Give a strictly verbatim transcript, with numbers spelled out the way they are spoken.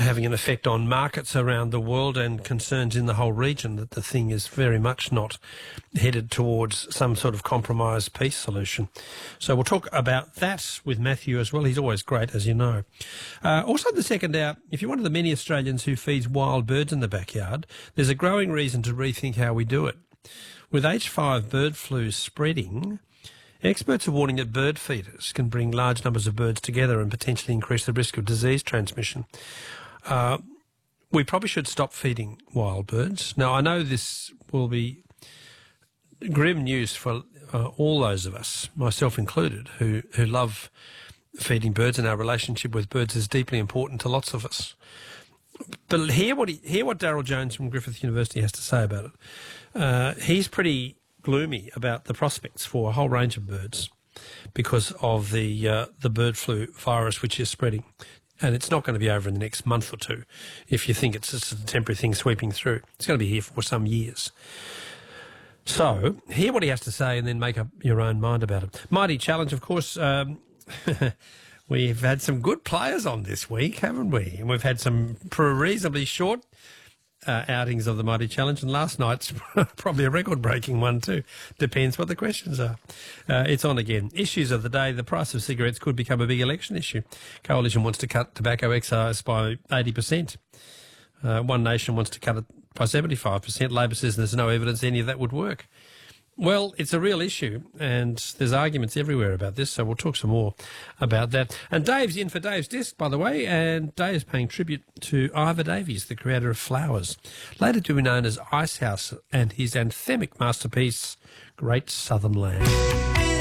having an effect on markets around the world and concerns in the whole region, that the thing is very much not headed towards some sort of compromise peace solution. So we'll talk about that with Matthew as well. He's always great, as you know. Uh, also in the second hour, if you're one of the many Australians who feeds wild birds in the backyard, there's a growing reason to rethink how we do it. With H five bird flu spreading, experts are warning that bird feeders can bring large numbers of birds together and potentially increase the risk of disease transmission. Uh, we probably should stop feeding wild birds. Now, I know this will be grim news for uh, all those of us, myself included, who, who love feeding birds, and our relationship with birds is deeply important to lots of us. But hear what, he, hear what Daryl Jones from Griffith University has to say about it. Uh, he's pretty gloomy about the prospects for a whole range of birds because of the uh, the bird flu virus which is spreading. And it's not going to be over in the next month or two if you think it's just a temporary thing sweeping through. It's going to be here for some years. So hear what he has to say and then make up your own mind about it. Mighty Challenge, of course. Um, we've had some good players on this week, haven't we? And we've had some reasonably short Uh, outings of the Mighty Challenge, and last night's probably a record-breaking one too. Depends what the questions are. Uh, it's on again. Issues of the day. The price of cigarettes could become a big election issue. Coalition wants to cut tobacco excise by eighty percent. Uh, One Nation wants to cut it by seventy-five percent. Labor says there's no evidence any of that would work. Well, it's a real issue, and there's arguments everywhere about this, so we'll talk some more about that. And Dave's in for Dave's Disc, by the way, and Dave's paying tribute to Ivor Davies, the creator of Flowers, later to be known as Icehouse, and his anthemic masterpiece, Great Southern Land.